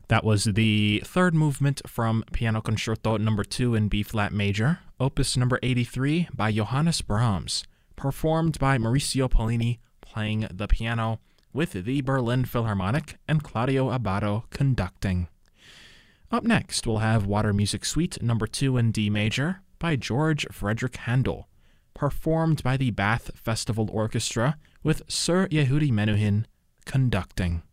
That was the third movement from Piano Concerto Number 2 in B-flat major, Opus Number 83 by Johannes Brahms, performed by Mauricio Pollini playing the piano with the Berlin Philharmonic and Claudio Abbado conducting. Up next, we'll have Water Music Suite Number 2 in D major by George Frederick Handel, performed by the Bath Festival Orchestra with Sir Yehudi Menuhin conducting.